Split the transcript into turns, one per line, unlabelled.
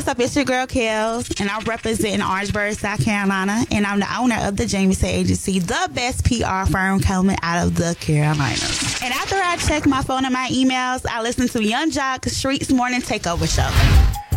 up? It's your girl, Kels, and I'm representing Orangeburg, South Carolina, and I'm the owner of the Jamison Agency, the best PR firm coming out of the Carolinas. And after I check my phone and my emails, I listen to Young Jock Street's Morning Takeover Show.